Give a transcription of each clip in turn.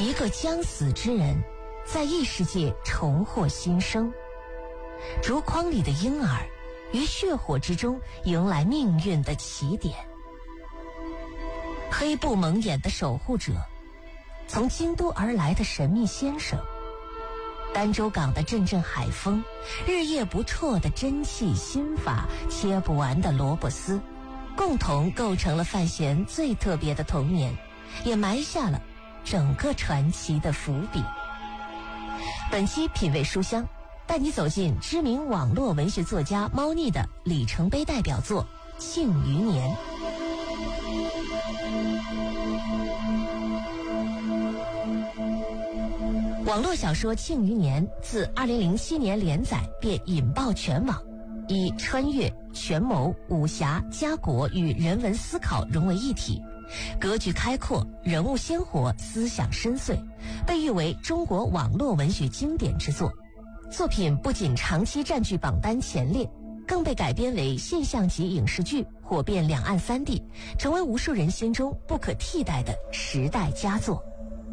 一个将死之人在异世界重获新生，竹筐里的婴儿于血火之中迎来命运的起点。黑布蒙眼的守护者，从京都而来的神秘先生，儋州港的阵阵海风，日夜不辍的真气心法，切不完的萝卜丝，共同构成了范闲最特别的童年，也埋下了整个传奇的伏笔。本期品味书香，带你走进知名网络文学作家猫腻的里程碑代表作《庆余年》。网络小说《庆余年》自2007年连载便引爆全网，以穿越、权谋、武侠、家国与人文思考融为一体，格局开阔，人物鲜活，思想深邃，被誉为中国网络文学经典之作。作品不仅长期占据榜单前列，更被改编为现象级影视剧，火遍两岸三地，成为无数人心中不可替代的时代佳作。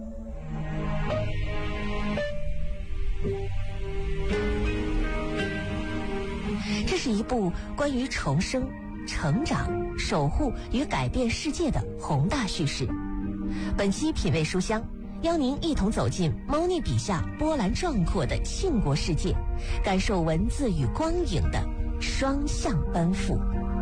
这是一部关于重生、成长、守护与改变世界的宏大叙事。本期品味书香，邀您一同走进猫腻笔下波澜壮阔的庆国世界，感受文字与光影的双向奔赴。